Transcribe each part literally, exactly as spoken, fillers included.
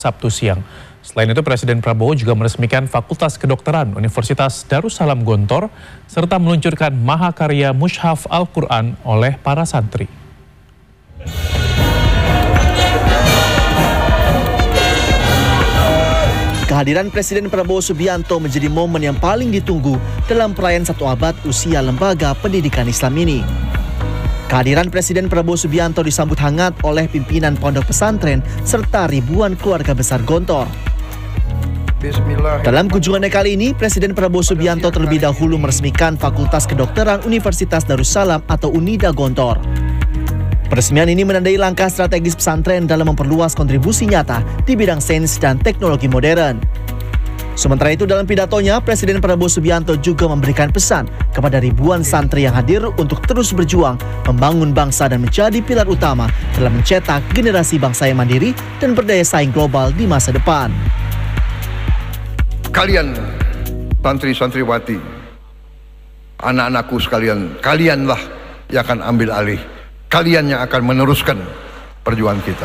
Sabtu siang. Selain itu, Presiden Prabowo juga meresmikan Fakultas Kedokteran Universitas Darussalam Gontor serta meluncurkan mahakarya Mushaf Al-Quran oleh para santri. Kehadiran Presiden Prabowo Subianto menjadi momen yang paling ditunggu dalam perayaan satu abad usia Lembaga Pendidikan Islam ini. Kehadiran Presiden Prabowo Subianto disambut hangat oleh pimpinan pondok pesantren serta ribuan keluarga besar Gontor. Dalam kunjungannya kali ini, Presiden Prabowo Subianto terlebih dahulu meresmikan Fakultas Kedokteran Universitas Darussalam atau UNIDA Gontor. Peresmian ini menandai langkah strategis pesantren dalam memperluas kontribusi nyata di bidang sains dan teknologi modern. Sementara itu, dalam pidatonya, Presiden Prabowo Subianto juga memberikan pesan kepada ribuan santri yang hadir untuk terus berjuang membangun bangsa dan menjadi pilar utama dalam mencetak generasi bangsa yang mandiri dan berdaya saing global di masa depan. Kalian, santri-santriwati, anak-anakku sekalian, kalianlah yang akan ambil alih. Kalian yang akan meneruskan perjuangan kita.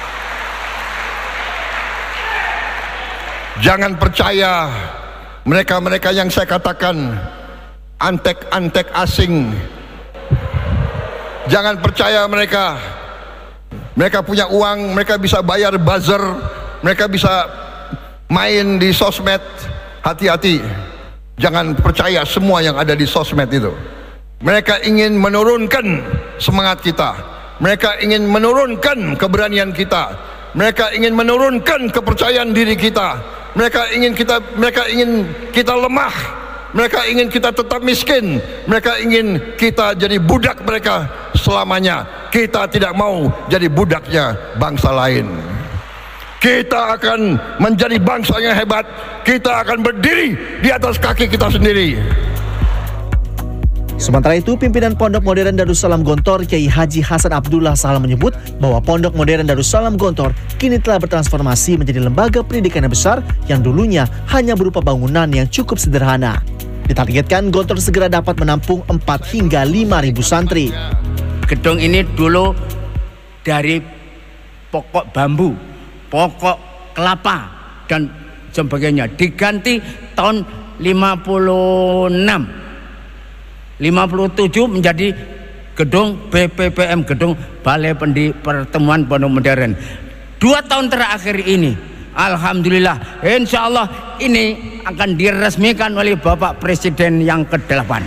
Jangan percaya mereka-mereka yang saya katakan antek-antek asing. Jangan percaya mereka. Mereka punya uang, mereka bisa bayar buzzer, mereka bisa main di sosmed. Hati-hati. Jangan percaya semua yang ada di sosmed itu. Mereka ingin menurunkan semangat kita. Mereka ingin menurunkan keberanian kita. Mereka ingin menurunkan kepercayaan diri kita. Mereka ingin kita mereka ingin kita lemah. Mereka ingin kita tetap miskin. Mereka ingin kita jadi budak mereka selamanya. Kita tidak mau jadi budaknya bangsa lain. Kita akan menjadi bangsa yang hebat. Kita akan berdiri di atas kaki kita sendiri. Sementara itu, pimpinan Pondok Modern Darussalam Gontor, Kiai Haji Hasan Abdullah Salam menyebut bahwa Pondok Modern Darussalam Gontor kini telah bertransformasi menjadi lembaga pendidikan yang besar yang dulunya hanya berupa bangunan yang cukup sederhana. Ditargetkan Gontor segera dapat menampung empat hingga lima ribu santri. Gedung ini dulu dari pokok bambu, pokok kelapa, dan sebagainya. Diganti tahun lima puluh enam. lima puluh tujuh menjadi gedung B P P M, gedung Balai Pendi Pertemuan Pondok Modern. Dua tahun terakhir ini, alhamdulillah, insya Allah ini akan diresmikan oleh Bapak Presiden yang kedelapan.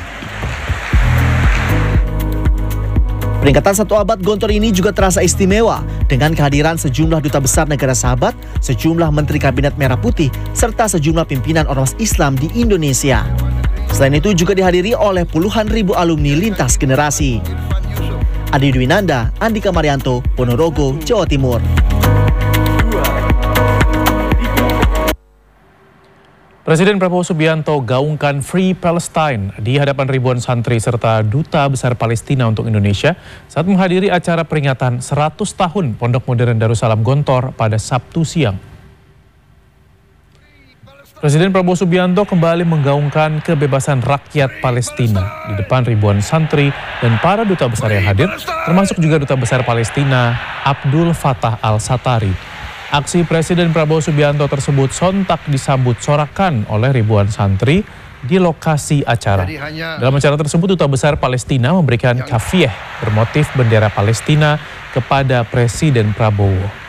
Peringatan satu abad Gontor ini juga terasa istimewa dengan kehadiran sejumlah duta besar negara sahabat, sejumlah menteri kabinet merah putih, serta sejumlah pimpinan ormas Islam di Indonesia. Selain itu juga dihadiri oleh puluhan ribu alumni lintas generasi. Adi Dwinanda, Andika Marianto, Ponorogo, Jawa Timur. Presiden Prabowo Subianto gaungkan Free Palestine di hadapan ribuan santri serta Duta Besar Palestina untuk Indonesia saat menghadiri acara peringatan seratus tahun Pondok Modern Darussalam Gontor pada Sabtu siang. Presiden Prabowo Subianto kembali menggaungkan kebebasan rakyat Palestina di depan ribuan santri dan para duta besar yang hadir, termasuk juga Duta Besar Palestina Abdul Fattah Al-Satari. Aksi Presiden Prabowo Subianto tersebut sontak disambut sorakan oleh ribuan santri di lokasi acara. Dalam acara tersebut, Duta Besar Palestina memberikan kafiyah bermotif bendera Palestina kepada Presiden Prabowo.